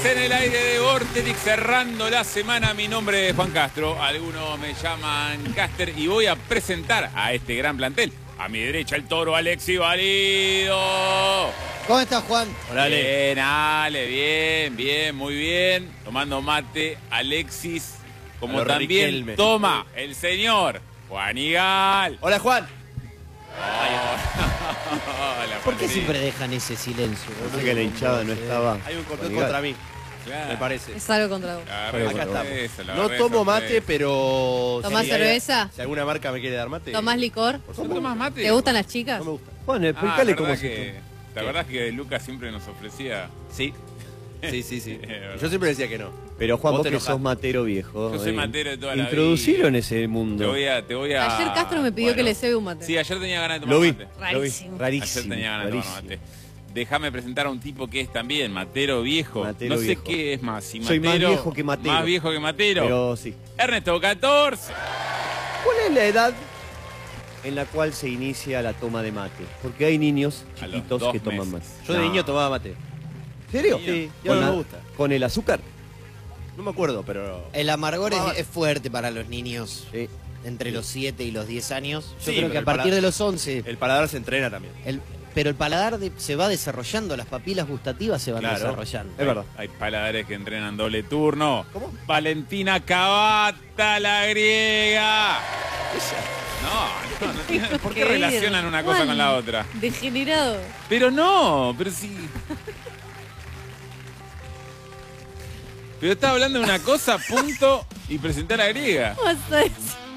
en el aire de Vorterix, cerrando la semana. Mi nombre es Juan Castro, algunos me llaman Caster y voy a presentar a este gran plantel. A mi derecha el toro Alexis Valido. ¿Cómo estás, Juan? Hola, Ale. Bien, Ale, bien, muy bien. Tomando mate, Alexis, como también Riquelme. toma el señor Juan Igal. Hola, Juan. Hola, ¿Por qué Juancito. siempre dejan ese silencio? Pensé que la hinchada no estaba. Hay un complot contra mí, Claro. me parece. Es algo contra vos. La Acá verdad, estamos. esa, la No verdad, tomo esa mate, fue- pero... ¿Tomás si cerveza? Si alguna marca me quiere dar mate... ¿Tomás licor? ¿No tomás mate? ¿Te gustan las chicas? No me gusta. Juan, Ah, explícale la cómo verdad se que, la verdad es que Lucas siempre nos ofrecía. Sí. Sí. verdad. Yo siempre decía que no. Pero Juan, Vos vos te que enojás. sos matero viejo. Yo soy matero de toda la Introducilo vida. en ese mundo. Te voy a... Ayer Castro me pidió que le cebe un mate. Sí, ayer tenía ganas de tomar Lo vi. mate. Rarísimo. Rarísimo. Ayer tenía ganas de tomar rarísimo. mate. Déjame presentar a un tipo que es también matero viejo. Matero no sé viejo. qué es más. Si Soy más matero, viejo que matero. Más viejo que matero. Pero sí. Ernesto 14. ¿Cuál es la edad en la cual se inicia la toma de mate? Porque hay niños A los chiquitos 2 que toman meses. mate. Yo de No. niño tomaba mate. ¿En serio? Sí, ya ¿Con no la- me gusta. ¿Con el azúcar? No me acuerdo, pero... El amargor es fuerte para los niños Sí. entre los 7 y los 10 años. Yo Sí, creo que pero a el partir paladar- de los 11, El paladar se entrena también. pero el paladar se va desarrollando, las papilas gustativas se van Claro. desarrollando. Es verdad. Hay paladares que entrenan doble turno. ¿Cómo? Valentina Cavata, la griega. No tiene- ¿por qué Qué relacionan una cosa Juan, con la otra? Degenerado. Pero no, pero sí. Pero estaba hablando de una cosa, punto, y presenté a la griega. ¿Cómo vas a decir?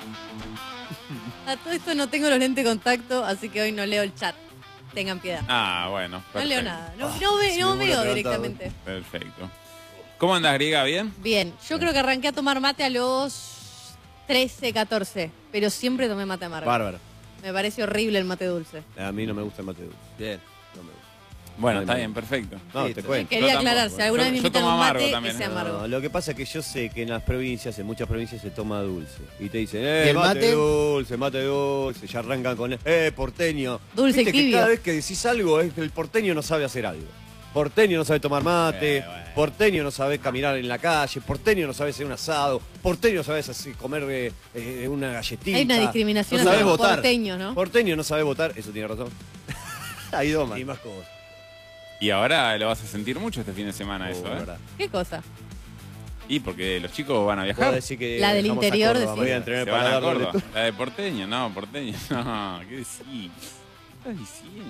A todo esto no tengo los lentes de contacto, así que hoy no leo el chat. Tengan piedad. Ah, bueno. No leo perfecto. nada. No, Ah, no sí, no me veo hubiera directamente. Perfecto. ¿Cómo andás, griega? ¿Bien? Bien, yo creo que arranqué a tomar mate a los 13, 14, pero siempre tomé mate amargo. Bárbaro. Me parece horrible el mate dulce. A mí no me gusta el mate dulce. Bien. No me gusta. Bueno, No, está no. bien, perfecto. No, Listo. te cuento. Quería Yo aclarar, tampoco. si alguna vez me Yo invitan tomo un mate, amargo que también. sea amargo. No, lo que pasa es que yo sé que en las provincias, en muchas provincias se toma dulce. Y te dicen, ¿Y el mate mate? dulce, mate dulce. Ya arrancan con, porteño. Dulce Viste y que tibio. cada vez que decís algo es que el porteño no sabe hacer algo. Porteño no sabe tomar mate, Bueno. porteño no sabe caminar en la calle, porteño no sabe hacer un asado, porteño no sabe comer una galletita. Hay una discriminación no hacia sabe los votar. porteños, ¿no? Porteño no sabe votar, eso tiene razón. Hay dos más. Y más cosas. Y ahora lo vas a sentir mucho este fin de semana eso, ¿eh? verdad. ¿Qué cosa? Y porque los chicos van a Puedo viajar. decir que La del viajamos a interior, Córdoba, decís. voy a entrenar Se para van a darle Córdoba. La de porteño, no, porteño. No, ¿qué decís? ¿Qué estás diciendo?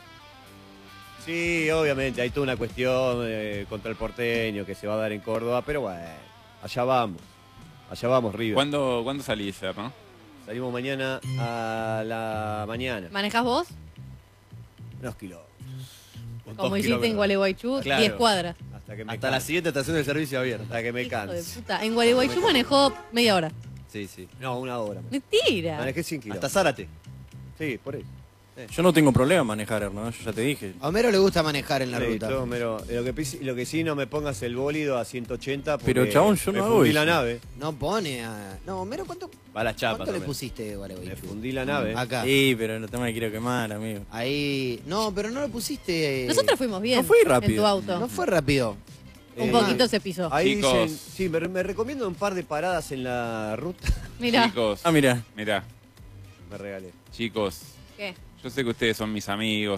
Sí, obviamente, hay toda una cuestión contra el porteño que se va a dar en Córdoba, pero bueno, allá vamos, River. ¿Cuándo salís, no? Salimos mañana a la mañana. ¿Manejás vos? Unos kilómetros. Como hiciste en Gualeguaychú, Claro. 10 cuadras. Hasta que me Hasta la canse. siguiente estación del servicio abierto. Hasta que me Hijo de canse. puta. En Gualeguaychú manejó media hora. Sí, sí. No, una hora. Mentira. Manejé 100 Hasta kilómetros. Zárate. Sí, por eso. Yo no tengo problema en manejar, ¿no? Yo ya te dije. A Homero le gusta manejar en la Sí, ruta. todo, pero lo que sí, no me pongas el bólido a 180 porque Pero, chabón, yo no me hago fundí eso. la nave. No pone a... No, Homero, ¿cuánto Va a la chapa le también. pusiste, Me Gualeguaychú? fundí la nave. Acá. Sí, pero no te me quiero quemar, amigo. Ahí... No, pero no lo pusiste... Nosotros fuimos bien. No fui En rápido. tu auto. No fue rápido. Un Eh, poquito se pisó. Ahí Chicos. dicen, sí, me recomiendo un par de paradas en la ruta. Mira. Chicos, Ah, mira. mirá, Me regalé. chicos, ¿Qué? yo sé que ustedes son mis amigos.